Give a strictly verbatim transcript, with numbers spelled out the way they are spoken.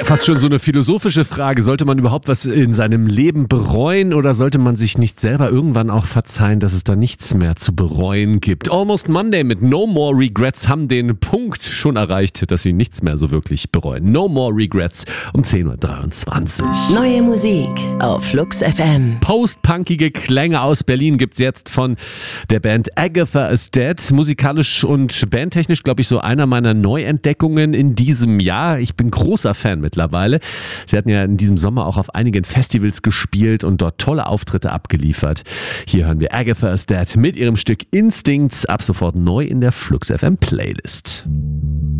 Ja, fast schon so eine philosophische Frage. Sollte man überhaupt was in seinem Leben bereuen oder sollte man sich nicht selber irgendwann auch verzeihen, dass es da nichts mehr zu bereuen gibt? Almost Monday mit No More Regrets haben den Punkt schon erreicht, dass sie nichts mehr so wirklich bereuen. No More Regrets um zehn Uhr dreiundzwanzig. Neue Musik auf Flux F M. Postpunkige Klänge aus Berlin gibt's jetzt von der Band Agatha is Dead. Musikalisch und bandtechnisch, glaube ich, so einer meiner Neuentdeckungen in diesem Jahr. Ich bin großer Fan mittlerweile. Sie hatten ja in diesem Sommer auch auf einigen Festivals gespielt und dort tolle Auftritte abgeliefert. Hier hören wir Agatha is Dead mit ihrem Stück Instincts ab sofort neu in der Flux F M Playlist.